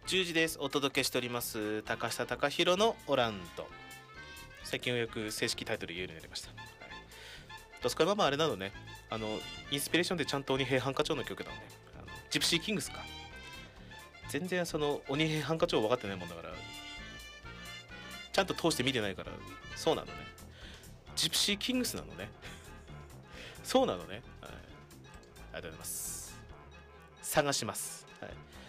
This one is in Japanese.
10時です。お届けしております高下隆弘のオランド。最近ようやく正式タイトル言えるようになりました。はい、ドスコイママあれなのね。インスピレーションでちゃんと鬼平犯科帳の曲なのね。ジプシーキングスか。全然その鬼平犯科帳分かってないもんだから、ちゃんと通して見てないから、そうなのね。ジプシーキングスなのね。そうなのね。はい、ありがとうございます。探します。はい